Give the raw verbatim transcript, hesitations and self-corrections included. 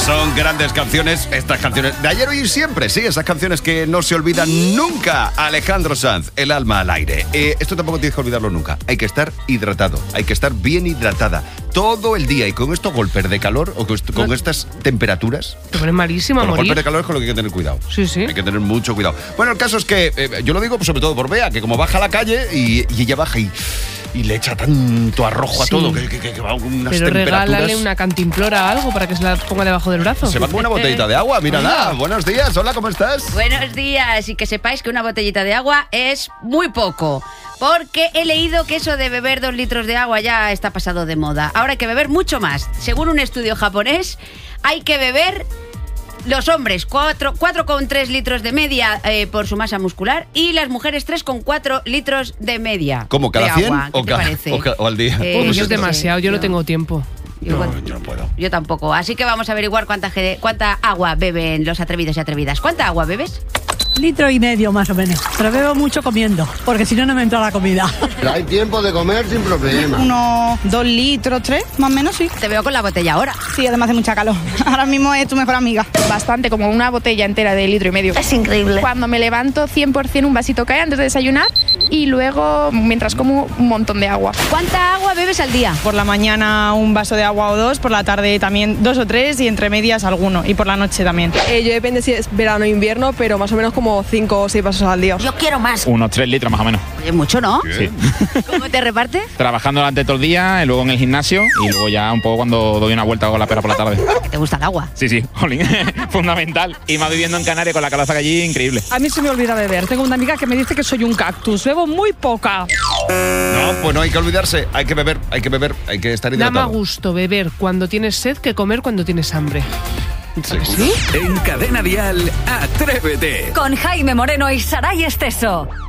Son grandes canciones, estas canciones de ayer, hoy y siempre, sí, esas canciones que no se olvidan nunca. Alejandro Sanz, El alma al aire. Eh, esto tampoco tienes que olvidarlo nunca. Hay que estar hidratado, hay que estar bien hidratada todo el día. Y con estos golpes de calor o con, con no. estas temperaturas... Te pones malísimo a Con los morir. golpes de calor es con lo que hay que tener cuidado. Sí, sí. Hay que tener mucho cuidado. Bueno, el caso es que, eh, yo lo digo sobre todo por Bea, que como baja a la calle y, y ella baja y... y le echa tanto arrojo a Sí. todo que, que, que va con unas Pero temperaturas. regálale una cantimplora, algo, para que se la ponga debajo del brazo. Se va con una botellita de agua, mírala. Buenos días, hola, ¿cómo estás? Buenos días, y que sepáis que una botellita de agua es muy poco. Porque he leído que eso de beber dos litros de agua ya está pasado de moda. Ahora hay que beber mucho más. Según un estudio japonés, hay que beber... Los hombres, cuatro coma tres litros de media eh, por su masa muscular, y las mujeres tres coma cuatro litros de media. ¿Cómo, cada de cien agua. ¿Qué o, te ca- parece? o, ca- o al día? Eh, Uy, Pues yo es esto- demasiado, yo no yo- tengo tiempo. Yo, No, yo no puedo. yo tampoco. Así que vamos a averiguar cuánta, ge- cuánta agua beben los atrevidos y atrevidas. ¿Cuánta agua bebes? Litro y medio más o menos. Pero bebo mucho comiendo, porque si no, no me entra la comida. Hay tiempo de comer sin problema. Unos dos litros, tres, más o menos, sí. Te veo con la botella ahora. Sí, además hace mucha calor. Ahora mismo es tu mejor amiga. Bastante, como una botella entera de litro y medio. Es increíble. Cuando me levanto, cien por ciento un vasito cae antes de desayunar, y luego, mientras como, un montón de agua. ¿Cuánta agua bebes al día? Por la mañana un vaso de agua o dos, por la tarde también dos o tres, y entre medias alguno, y por la noche también. Eh, yo depende si es verano o invierno, pero más o menos como cinco o seis vasos al día. Yo quiero más. Unos tres litros más o menos. Oye, mucho, ¿no? Sí. ¿Cómo te repartes? Trabajando durante todo el día, y luego en el gimnasio y luego ya un poco cuando doy una vuelta con la pera por la tarde. ¿Te gusta el agua? Sí, sí, jolín, fundamental. Y más viviendo en Canarias con la calaza que allí, increíble. A mí se me olvida beber. Tengo una amiga que me dice que soy un cactus. Bebo muy poca. No, pues no hay que olvidarse. Hay que beber, hay que beber, hay que estar Da hidratado. más gusto beber cuando tienes sed que comer cuando tienes hambre. ¿Sí? En Cadena Dial, Atrévete. Con Jaime Moreno y Saray Esteso.